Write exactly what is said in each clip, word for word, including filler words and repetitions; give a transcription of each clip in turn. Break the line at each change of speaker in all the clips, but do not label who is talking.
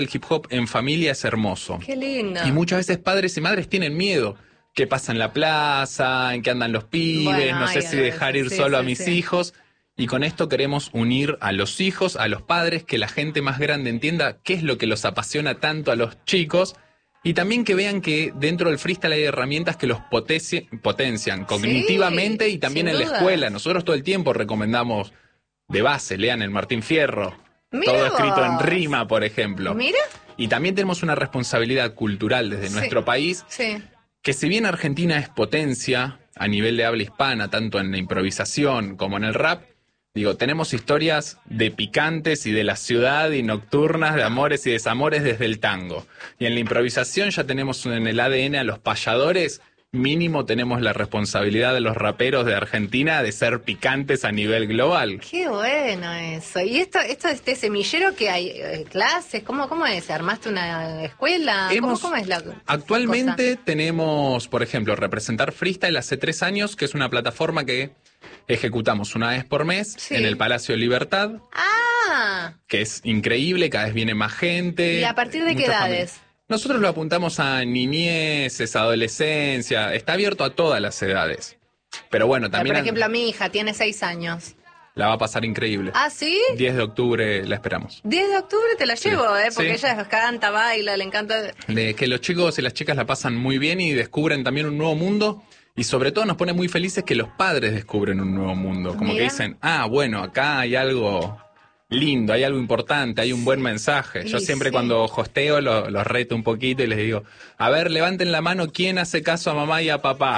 El hip hop en familia es hermoso.
Qué lindo.
Y muchas veces padres y madres tienen miedo. ¿Qué pasa en la plaza? ¿En qué andan los pibes?
Bueno,
no sé
ay,
si
ay,
dejar
sí,
ir
sí,
solo
sí,
a mis
sí.
hijos. Y con esto queremos unir a los hijos, a los padres, que la gente más grande entienda qué es lo que los apasiona tanto a los chicos. Y también que vean que dentro del freestyle hay herramientas que los poteci- potencian cognitivamente y también
sin
en la
dudas.
escuela. Nosotros todo el tiempo recomendamos de base, lean el Martín Fierro.
Mirá
Todo escrito en
vos.
rima, por ejemplo.
Mira.
Y también tenemos una responsabilidad cultural desde
Sí.
nuestro país,
Sí.
que si bien Argentina es potencia a nivel de habla hispana, tanto en la improvisación como en el rap, digo, tenemos historias de picantes y de la ciudad y nocturnas, de amores y desamores desde el tango. Y en la improvisación ya tenemos en el A D N a los payadores. Mínimo tenemos la responsabilidad de los raperos de Argentina de ser picantes a nivel global.
Qué bueno eso. ¿Y esto, esto este semillero que hay eh, clases? ¿Cómo, cómo es? ¿Armaste una escuela?
Hemos-
¿Cómo, cómo es la
Actualmente tenemos, por ejemplo, Representar Freestyle hace tres años, que es una plataforma que ejecutamos una vez por mes
Sí.
en el Palacio de Libertad,
cosa? Ah,
que es increíble, cada vez viene más gente.
¿y a partir de qué
muchas
edades?
familias. Nosotros lo apuntamos a niñeces, adolescencia, está abierto a todas las edades. Pero bueno, también
Por ejemplo, mi hija tiene seis años.
la va a pasar increíble.
¿Ah, sí?
diez de octubre la esperamos.
diez de octubre te la
Sí.
llevo, ¿eh? Porque
Sí.
ella canta, baila, le encanta.
De que los chicos y las chicas la pasan muy bien y descubren también un nuevo mundo. Y sobre todo nos pone muy felices que los padres descubren un nuevo mundo. Como
Mira.
que dicen, ah, bueno, acá hay algo lindo, hay algo importante, hay un buen mensaje. Yo
Y
siempre
sí.
cuando hosteo lo- los reto un poquito y les digo, a ver, levanten la mano, ¿quién hace caso a mamá y a papá?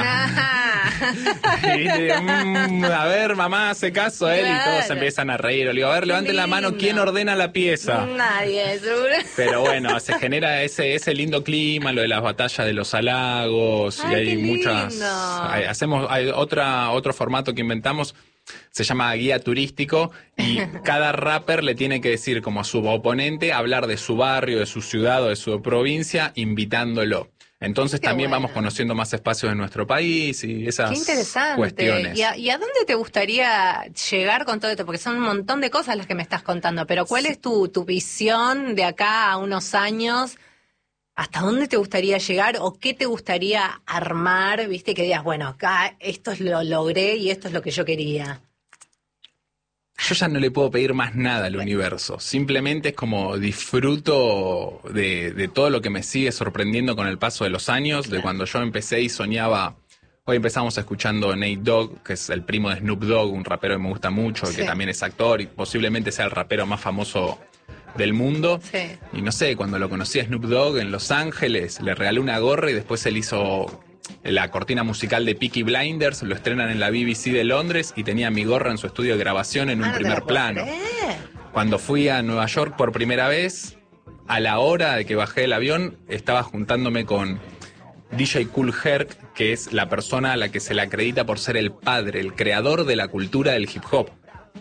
Y dice, "Mm, a ver, mamá hace caso a él", y todos
Claro.
empiezan a reír. Le digo, a ver,
Qué
levanten la mano,
lindo.
¿quién ordena la pieza?
Nadie, seguro.
Pero bueno, se genera ese ese lindo clima, lo de las batallas de los halagos, y
Ay,
hay
qué
muchas.
lindo.
hay- hacemos hay otra otro formato que inventamos, se llama guía turístico, y cada rapper le tiene que decir como a su oponente, hablar de su barrio, de su ciudad o de su provincia, invitándolo. Entonces
Qué
también
bueno.
vamos conociendo más espacios de nuestro país y esas
Qué interesante.
cuestiones.
¿Y a, y a dónde te gustaría llegar con todo esto? Porque son un montón de cosas las que me estás contando, pero ¿cuál es tu, tu visión de acá a unos años? ¿Hasta dónde te gustaría llegar o qué te gustaría armar? Viste, que digas, bueno, acá esto es lo logré y esto es lo que yo quería.
Yo ya no le puedo pedir más nada al universo. Simplemente es como disfruto de, de todo lo que me sigue sorprendiendo con el paso de los años. De cuando yo empecé y soñaba. Hoy empezamos escuchando Nate Dogg, que es el primo de Snoop Dogg, un rapero que me gusta mucho,
Sí.
que también es actor y posiblemente sea el rapero más famoso del mundo.
Sí.
Y no sé, cuando lo conocí a Snoop Dogg en Los Ángeles, le regalé una gorra y después él hizo la cortina musical de Peaky Blinders, lo estrenan en la B B C de Londres y tenía mi gorra en su estudio de grabación en un
Ah, no te
primer
lo puedo
plano.
creer.
Cuando fui a Nueva York por primera vez, a la hora de que bajé del avión, estaba juntándome con D J Kool Herc, que es la persona a la que se le acredita por ser el padre, el creador de la cultura del hip hop.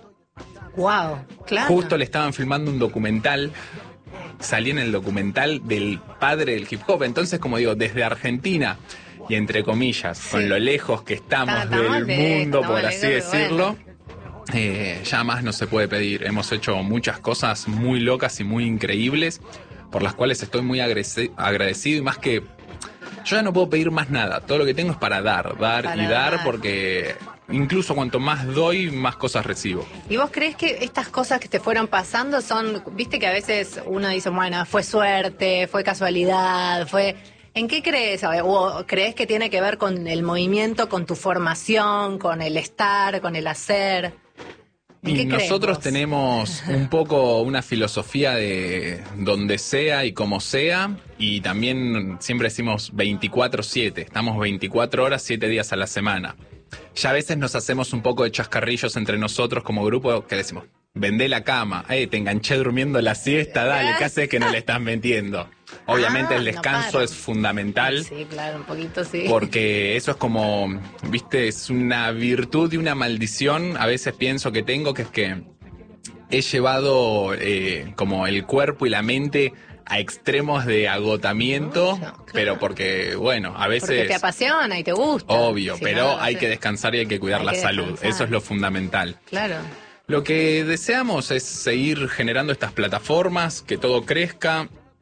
Wow, claro.
Justo le estaban filmando un documental, salí en el documental del padre del hip hop. Entonces, como digo, desde Argentina, y entre comillas,
Sí.
con lo lejos que estamos
Ah, estamos
del
de-
mundo,
estamos
por
lejos,
así decirlo, eh, ya más no se puede pedir. Hemos hecho muchas cosas muy locas y muy increíbles, por las cuales estoy muy agrese- agradecido, y más que... Yo ya no puedo pedir más nada, todo lo que tengo es para dar, dar
Para
y dar,
dar.
porque incluso cuanto más doy, más cosas recibo.
¿Y vos crees que estas cosas que te fueron pasando son, viste que a veces uno dice, bueno, fue suerte, fue casualidad, fue... ¿En qué crees? ¿O crees que tiene que ver con el movimiento, con tu formación, con el estar, con el hacer? ¿En
Y
qué crees
nosotros
vos?
tenemos un poco una filosofía de donde sea y como sea, y también siempre decimos veinticuatro siete, estamos veinticuatro horas, siete días a la semana. Ya a veces nos hacemos un poco de chascarrillos entre nosotros como grupo, que decimos, vendé la cama, eh, te enganché durmiendo la siesta, dale, ¿qué haces que no le estás metiendo? Obviamente
Ah,
el
no
descanso
paran.
es fundamental.
Sí, claro, un poquito sí.
Porque eso es como, viste, es una virtud y una maldición. A veces pienso que tengo, que es que he llevado eh, como el cuerpo y la mente a extremos de agotamiento,
Mucho, claro.
pero porque, bueno, a veces...
Porque te apasiona y te gusta.
Obvio,
Si
pero
no, no
hay
sé.
que descansar y hay que cuidar
Hay
la
que
salud.
descansar.
Eso es lo fundamental.
Claro.
Lo que deseamos es seguir generando estas plataformas, que todo crezca.